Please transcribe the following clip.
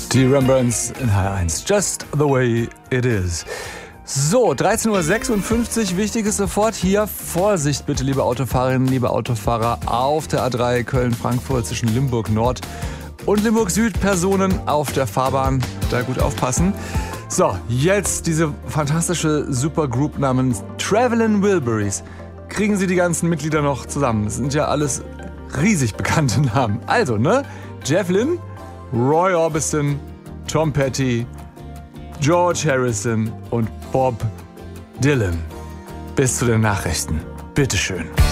Die Rembrandts in H1. Just the way it is. So, 13.56 Uhr, wichtiges sofort hier. Vorsicht bitte, liebe Autofahrerinnen, liebe Autofahrer, auf der A3 Köln-Frankfurt zwischen Limburg Nord und Limburg Süd. Personen auf der Fahrbahn, da gut aufpassen. So, jetzt diese fantastische Supergroup namens Travelin' Wilburys. Kriegen Sie die ganzen Mitglieder noch zusammen? Das sind ja alles riesig bekannte Namen. Also, ne? Jeff Lynne, Roy Orbison, Tom Petty, George Harrison und Bob Dylan. Bis zu den Nachrichten. Bitteschön.